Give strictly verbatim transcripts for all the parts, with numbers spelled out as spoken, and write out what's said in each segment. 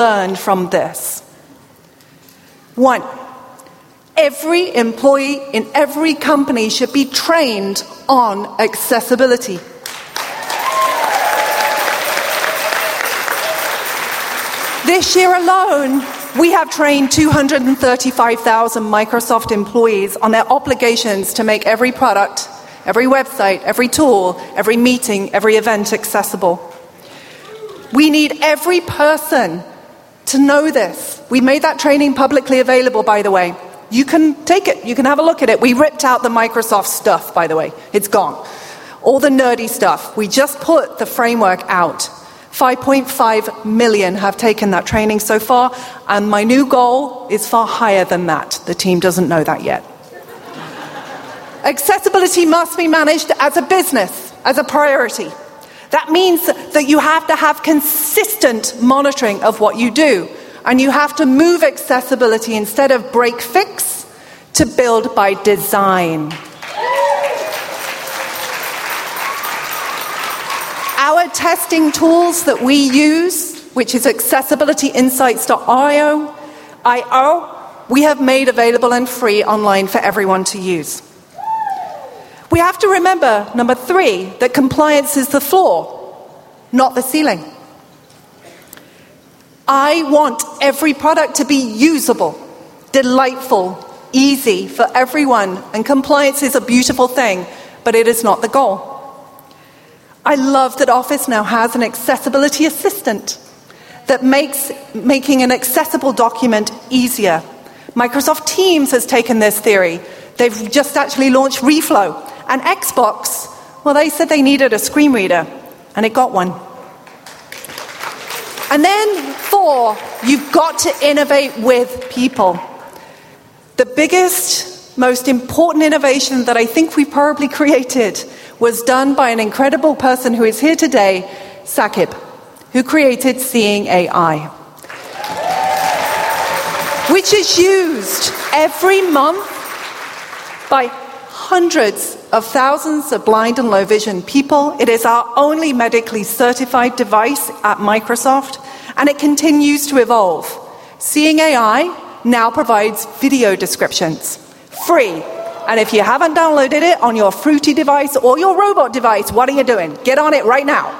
learned from this. One, every employee in every company should be trained on accessibility. This year alone, we have trained two hundred thirty-five thousand Microsoft employees on their obligations to make every product, every website, every tool, every meeting, every event accessible. We need every person to know this. We made that training publicly available, by the way. You can take it. You can have a look at it. We ripped out the Microsoft stuff, by the way. It's gone. All the nerdy stuff. We just put the framework out. five point five million have taken that training so far, and my new goal is far higher than that. The team doesn't know that yet. Accessibility must be managed as a business, as a priority. That means that you have to have consistent monitoring of what you do, and you have to move accessibility instead of break fix to build by design. Our testing tools that we use, which is accessibility insights dot io, we have made available and free online for everyone to use. We have to remember, number three, that compliance is the floor, not the ceiling. I want every product to be usable, delightful, easy for everyone, and compliance is a beautiful thing, but it is not the goal. I love that Office now has an accessibility assistant that makes making an accessible document easier. Microsoft Teams has taken this theory. They've just actually launched Reflow. And Xbox, well, they said they needed a screen reader, and it got one. And then four, you've got to innovate with people. The biggest, most important innovation that I think we probably created was done by an incredible person who is here today, Saqib, who created Seeing A I, which is used every month by hundreds of thousands of blind and low vision people. It is our only medically certified device at Microsoft, and it continues to evolve. Seeing A I now provides video descriptions, free. And if you haven't downloaded it on your Fruity device or your robot device, what are you doing? Get on it right now.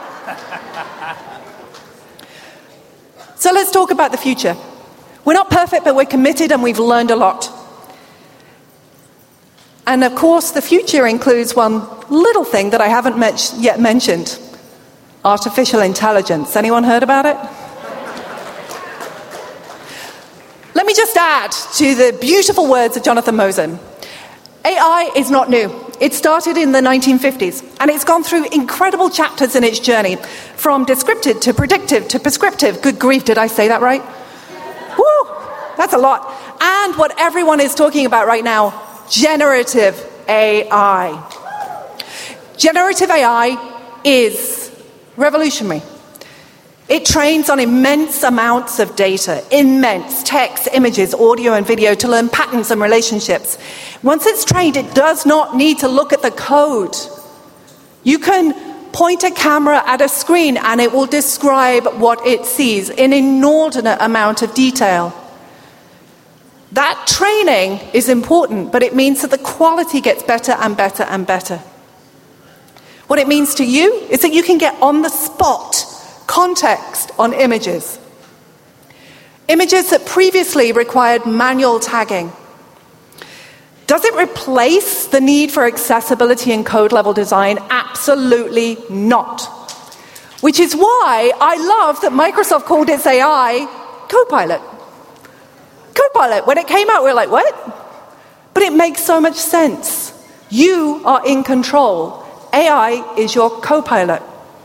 So let's talk about the future. We're not perfect, but we're committed and we've learned a lot. And of course, the future includes one little thing that I haven't met- yet mentioned. Artificial intelligence. Anyone heard about it? Let me just add to the beautiful words of Jonathan Mosen. A I is not new. It started in the nineteen fifties, and it's gone through incredible chapters in its journey, from descriptive to predictive to prescriptive. Good grief, did I say that right? Woo, that's a lot. And what everyone is talking about right now, generative A I. Generative A I is revolutionary. It trains on immense amounts of data, immense text, images, audio, and video to learn patterns and relationships. Once it's trained, it does not need to look at the code. You can point a camera at a screen and it will describe what it sees in an inordinate amount of detail. That training is important, but it means that the quality gets better and better and better. What it means to you is that you can get on the spot context on images. Images that previously required manual tagging. Does it replace the need for accessibility in code-level design? Absolutely not. Which is why I love that Microsoft called its A I Copilot. Copilot. When it came out, we were like, what? But it makes so much sense. You are in control. A I is your Copilot.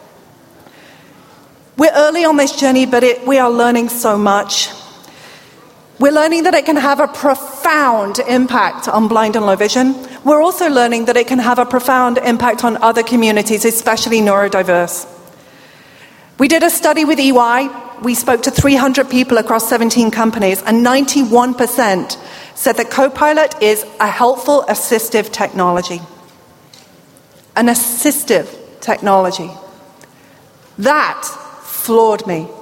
We're early on this journey, but it, we are learning so much. We're learning that it can have a profound impact on blind and low vision. We're also learning that it can have a profound impact on other communities, especially neurodiverse. We did a study with E Y. We spoke to three hundred people across seventeen companies, and ninety-one percent said that Copilot is a helpful assistive technology. An assistive technology. That floored me.